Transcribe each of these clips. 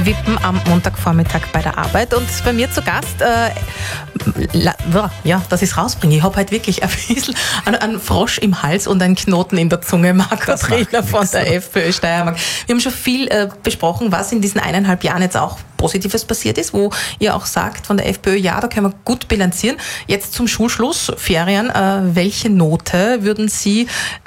Wippen am Montagvormittag bei der Arbeit. Und bei mir zu Gast, dass ich es rausbringe. Ich habe halt wirklich ein bisschen einen Frosch im Hals und einen Knoten in der Zunge. Marco Triller von der FPÖ Steiermark. Wir haben schon viel besprochen, was in diesen 1,5 Jahren jetzt auch Positives passiert ist, wo ihr auch sagt von der FPÖ, ja, da können wir gut bilanzieren. Jetzt zum Schulschluss, Ferien, welche Note würden Sie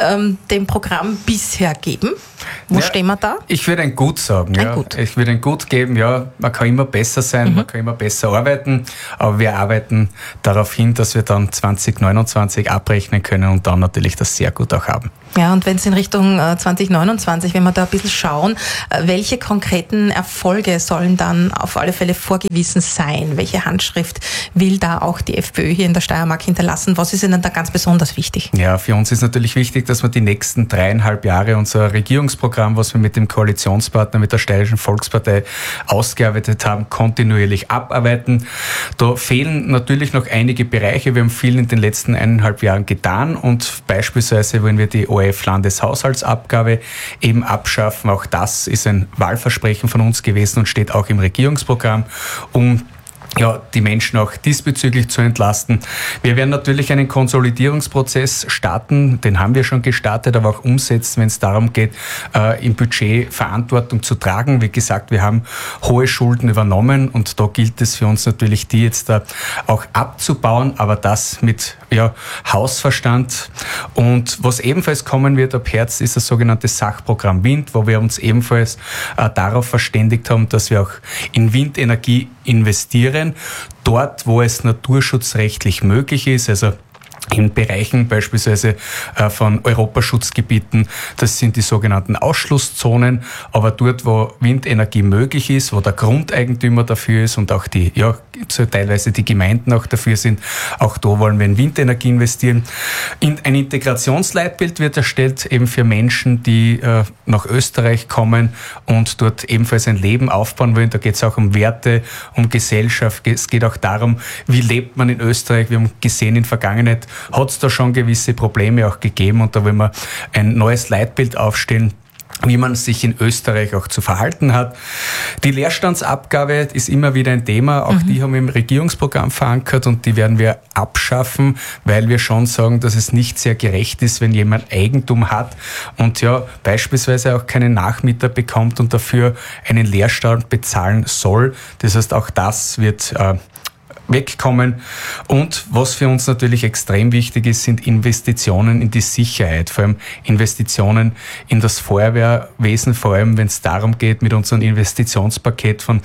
dem Programm bisher geben? Wo stehen wir da? Ich würde ein Gut sagen. Gut. Ich würde ein Gut geben, ja, man kann immer besser sein, man kann immer besser arbeiten, aber wir arbeiten darauf hin, dass wir dann 2029 abrechnen können und dann natürlich das sehr gut auch haben. Ja, und wenn es in Richtung 2029, wenn wir da ein bisschen schauen, welche konkreten Erfolge sollen dann auf alle Fälle vorgewiesen sein? Welche Handschrift will da auch die FPÖ hier in der Steiermark hinterlassen? Was ist Ihnen da ganz besonders wichtig? Ja, für uns ist natürlich wichtig, dass wir die nächsten 3,5 Jahre unser Regierungsprogramm, was wir mit dem Koalitionspartner, mit der Steirischen Volkspartei ausgearbeitet haben, kontinuierlich abarbeiten. Da fehlen natürlich noch einige Bereiche. Wir haben viel in den letzten 1,5 Jahren getan und beispielsweise wollen wir die ORF-Landeshaushaltsabgabe eben abschaffen. Auch das ist ein Wahlversprechen von uns gewesen und steht auch im Regierungsprogramm, um die Menschen auch diesbezüglich zu entlasten. Wir werden natürlich einen Konsolidierungsprozess starten, den haben wir schon gestartet, aber auch umsetzen, wenn es darum geht, im Budget Verantwortung zu tragen. Wie gesagt, wir haben hohe Schulden übernommen und da gilt es für uns natürlich, die jetzt da auch abzubauen, aber das mit Hausverstand. Und was ebenfalls kommen wird ab Herbst, ist das sogenannte Sachprogramm Wind, wo wir uns ebenfalls darauf verständigt haben, dass wir auch in Windenergie investieren, dort, wo es naturschutzrechtlich möglich ist, also in Bereichen beispielsweise von Europaschutzgebieten, das sind die sogenannten Ausschlusszonen, aber dort, wo Windenergie möglich ist, wo der Grundeigentümer dafür ist und auch teilweise die Gemeinden auch dafür sind, auch da wollen wir in Windenergie investieren. Ein Integrationsleitbild wird erstellt, eben für Menschen, die nach Österreich kommen und dort ebenfalls ein Leben aufbauen wollen. Da geht es auch um Werte, um Gesellschaft. Es geht auch darum, wie lebt man in Österreich. Wir haben gesehen, in der Vergangenheit hat es da schon gewisse Probleme auch gegeben und da wollen wir ein neues Leitbild aufstellen, wie man sich in Österreich auch zu verhalten hat. Die Leerstandsabgabe ist immer wieder ein Thema, auch die haben wir im Regierungsprogramm verankert und die werden wir abschaffen, weil wir schon sagen, dass es nicht sehr gerecht ist, wenn jemand Eigentum hat und beispielsweise auch keinen Nachmieter bekommt und dafür einen Leerstand bezahlen soll. Das heißt, auch das wird wegkommen. Und was für uns natürlich extrem wichtig ist, sind Investitionen in die Sicherheit, vor allem Investitionen in das Feuerwehrwesen, vor allem wenn es darum geht, mit unserem Investitionspaket von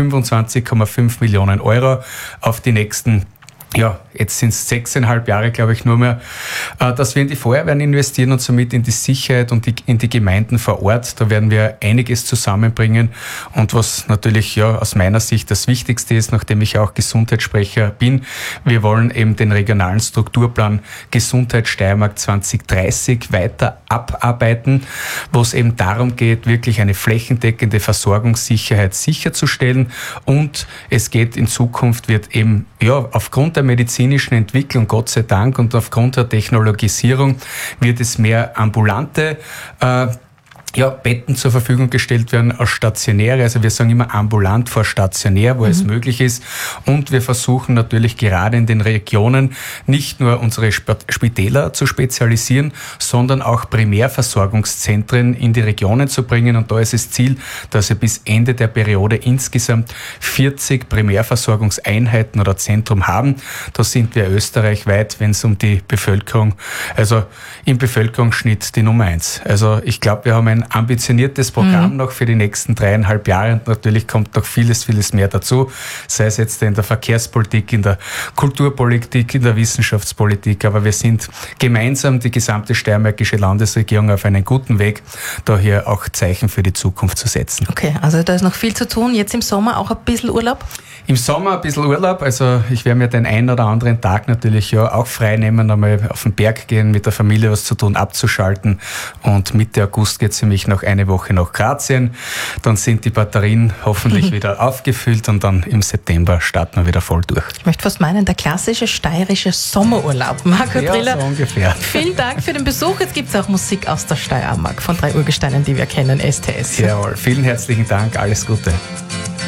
25,5 Millionen Euro auf die nächsten jetzt sind es 6,5 Jahre, glaube ich, nur mehr, dass wir in die Feuerwehren investieren und somit in die Sicherheit und in die Gemeinden vor Ort. Da werden wir einiges zusammenbringen. Und was natürlich aus meiner Sicht das Wichtigste ist, nachdem ich auch Gesundheitssprecher bin, wir wollen eben den regionalen Strukturplan Gesundheit Steiermark 2030 weiter abarbeiten, wo es eben darum geht, wirklich eine flächendeckende Versorgungssicherheit sicherzustellen. Und es geht in Zukunft, wird eben aufgrund der medizinischen Entwicklung, Gott sei Dank, und aufgrund der Technologisierung wird es mehr ambulante Betten zur Verfügung gestellt werden als stationäre. Also wir sagen immer ambulant vor stationär, wo es möglich ist. Und wir versuchen natürlich gerade in den Regionen nicht nur unsere Spitäler zu spezialisieren, sondern auch Primärversorgungszentren in die Regionen zu bringen. Und da ist das Ziel, dass wir bis Ende der Periode insgesamt 40 Primärversorgungseinheiten oder Zentrum haben. Da sind wir österreichweit, wenn es um die Bevölkerung, also im Bevölkerungsschnitt die Nummer 1. Also ich glaube, wir haben ein ambitioniertes Programm noch für die nächsten 3,5 Jahre und natürlich kommt noch vieles mehr dazu, sei es jetzt in der Verkehrspolitik, in der Kulturpolitik, in der Wissenschaftspolitik, aber wir sind gemeinsam, die gesamte steiermärkische Landesregierung, auf einen guten Weg, da hier auch Zeichen für die Zukunft zu setzen. Okay, also da ist noch viel zu tun. Jetzt im Sommer auch ein bisschen Urlaub? Im Sommer ein bisschen Urlaub, also ich werde mir den einen oder anderen Tag natürlich auch frei nehmen, einmal auf den Berg gehen, mit der Familie was zu tun, abzuschalten und Mitte August geht es für mich noch eine Woche nach Kroatien. Dann sind die Batterien hoffentlich wieder aufgefüllt und dann im September starten wir wieder voll durch. Ich möchte fast meinen, der klassische steirische Sommerurlaub. Marco Triller, so ungefähr. Vielen Dank für den Besuch. Jetzt gibt es auch Musik aus der Steiermark von 3 Urgesteinen, die wir kennen, STS. Jawohl, vielen herzlichen Dank, alles Gute.